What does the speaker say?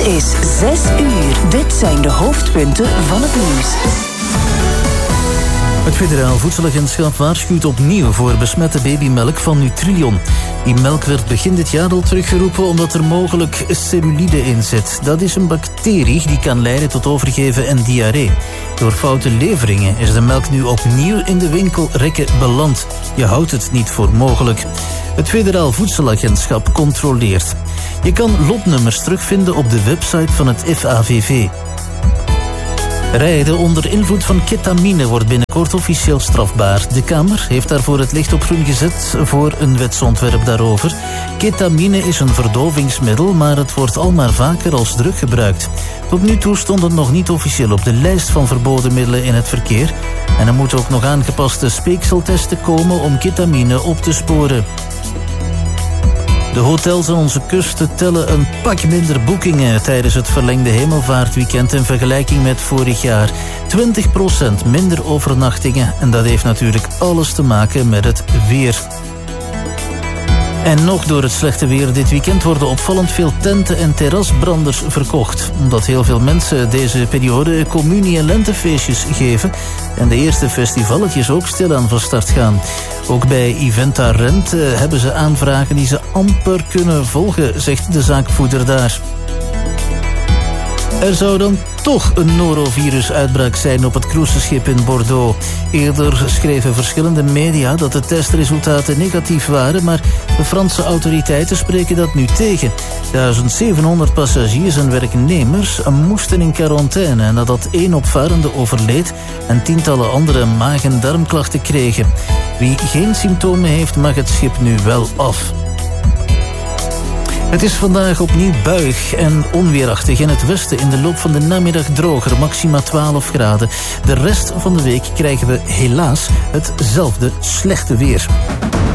is 6 uur. Dit zijn de hoofdpunten van het nieuws. Het Federaal Voedselagentschap waarschuwt opnieuw voor besmette babymelk van Nutrion. Die melk werd begin dit jaar al teruggeroepen omdat er mogelijk cellulide in zit. Dat is een bacterie die kan leiden tot overgeven en diarree. Door foute leveringen is de melk nu opnieuw in de winkelrekken beland. Je houdt het niet voor mogelijk. Het Federaal Voedselagentschap controleert. Je kan lotnummers terugvinden op de website van het FAVV. Rijden onder invloed van ketamine wordt binnenkort officieel strafbaar. De Kamer heeft daarvoor het licht op groen gezet voor een wetsontwerp daarover. Ketamine is een verdovingsmiddel, maar het wordt al maar vaker als drug gebruikt. Tot nu toe stond het nog niet officieel op de lijst van verboden middelen in het verkeer. En er moeten ook nog aangepaste speekseltesten komen om ketamine op te sporen. De hotels aan onze kust tellen een pak minder boekingen tijdens het verlengde hemelvaartweekend in vergelijking met vorig jaar. 20% minder overnachtingen en dat heeft natuurlijk alles te maken met het weer. En nog door het slechte weer dit weekend worden opvallend veel tenten en terrasbranders verkocht. Omdat heel veel mensen deze periode communie- en lentefeestjes geven en de eerste festivalletjes ook stilaan van start gaan. Ook bij Eventa Rent hebben ze aanvragen die ze amper kunnen volgen, zegt de zaakvoerder daar. Er zou dan toch een norovirus-uitbraak zijn op het cruiseschip in Bordeaux. Eerder schreven verschillende media dat de testresultaten negatief waren, maar de Franse autoriteiten spreken dat nu tegen. 1700 passagiers en werknemers moesten in quarantaine nadat 1 opvarende overleed en tientallen andere maag- en darmklachten kregen. Wie geen symptomen heeft, mag het schip nu wel af. Het is vandaag opnieuw buig en onweerachtig. In het westen in de loop van de namiddag droger, maxima 12 graden. De rest van de week krijgen we helaas hetzelfde slechte weer.